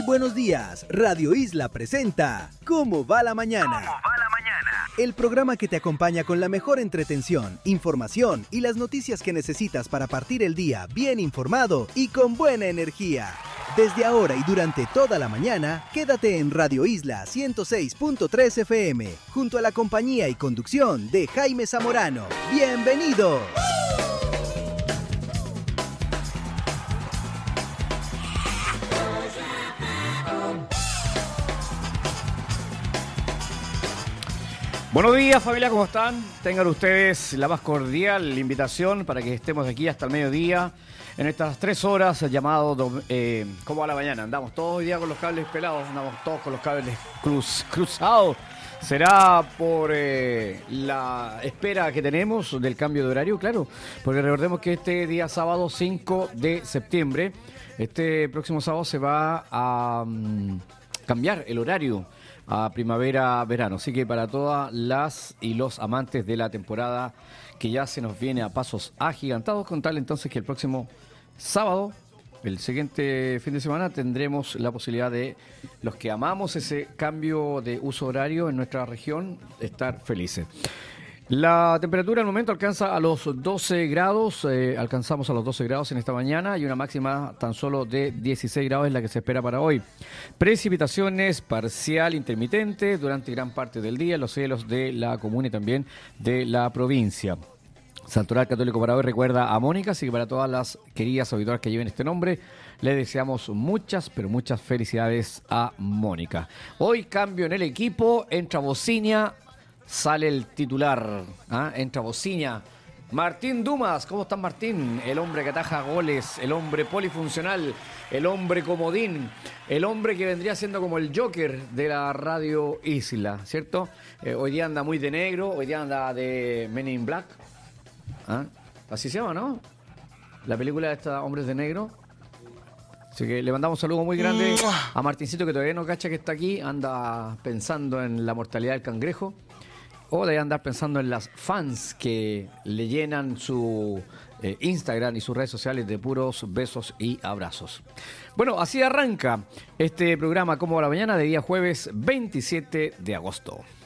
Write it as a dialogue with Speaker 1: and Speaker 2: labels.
Speaker 1: buenos días. Radio Isla presenta ¿Cómo va la mañana? El programa que te acompaña con la mejor entretención, información y las noticias que necesitas para partir el día bien informado y con buena energía. Desde ahora y durante toda la mañana, quédate en Radio Isla 106.3 FM, junto a la compañía y conducción de Jaime Zamorano. ¡Bienvenidos!
Speaker 2: Buenos días, familia, ¿cómo están? Tengan ustedes la más cordial invitación para que estemos aquí hasta el mediodía en estas 3 horas llamado ¿Cómo va la mañana? Andamos todos hoy día con los cables pelados, andamos todos con los cables cruzados. ¿Será por la espera que tenemos del cambio de horario? Claro, porque recordemos que este día sábado 5 de septiembre, este próximo sábado se va a cambiar el horario a primavera-verano. Así que para todas las y los amantes de la temporada que ya se nos viene a pasos agigantados, contarle entonces que el próximo sábado, el siguiente fin de semana, tendremos la posibilidad de los que amamos ese cambio de uso horario en nuestra región, estar felices. La temperatura al momento alcanza a los 12 grados, alcanzamos a los 12 grados en esta mañana y una máxima tan solo de 16 grados es la que se espera para hoy. Precipitaciones parcial intermitente durante gran parte del día en los cielos de la comuna y también de la provincia. Santoral Católico para hoy recuerda a Mónica, así que para todas las queridas auditoras que lleven este nombre, le deseamos muchas, pero muchas felicidades a Mónica. Hoy cambio en el equipo, entra Bocinia. Sale el titular, entra Bocinia. Martín Dumas, ¿cómo estás, Martín? El hombre que ataja goles, el hombre polifuncional, el hombre comodín, el hombre que vendría siendo como el Joker de la Radio Isla, ¿cierto? Hoy día anda muy de negro, hoy día anda de Men in Black. Así se llama, ¿no? La película de estos hombres de negro. Así que le mandamos un saludo muy grande a Martincito, que todavía no cacha que está aquí, anda pensando en la mortalidad del cangrejo. O debe andar pensando en las fans que le llenan su Instagram y sus redes sociales de puros besos y abrazos. Bueno, así arranca este programa Como va la mañana de día jueves 27 de agosto.